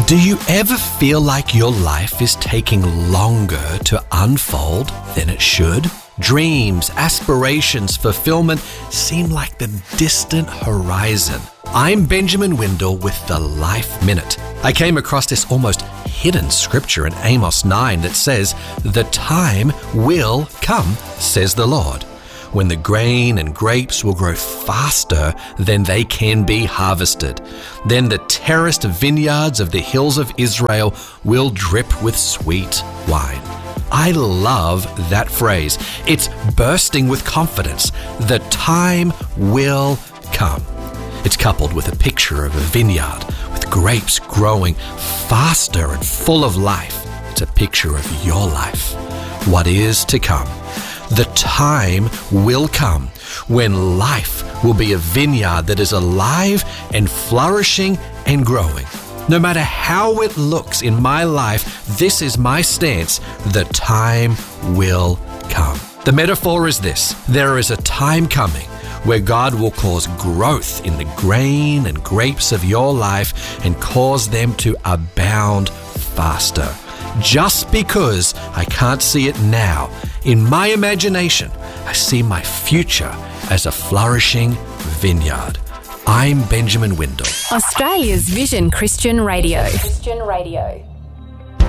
Do you ever feel like your life is taking longer to unfold than it should? Dreams, aspirations, fulfillment seem like the distant horizon. I'm Benjamin Windle with the Life Minute. I came across this almost hidden scripture in Amos 9 that says, "The time will come, says the Lord, when the grain and grapes will grow faster than they can be harvested. Then the terraced vineyards of the hills of Israel will drip with sweet wine." I love that phrase. It's bursting with confidence. The time will come. It's coupled with a picture of a vineyard with grapes growing faster and full of life. It's a picture of your life, what is to come. The time will come when life will be a vineyard that is alive and flourishing and growing. No matter how it looks in my life, this is my stance. The time will come. The metaphor is this: there is a time coming where God will cause growth in the grain and grapes of your life and cause them to abound faster. Just because I can't see it now, in my imagination, I see my future as a flourishing vineyard. I'm Benjamin Windle. Australia's Vision Christian Radio.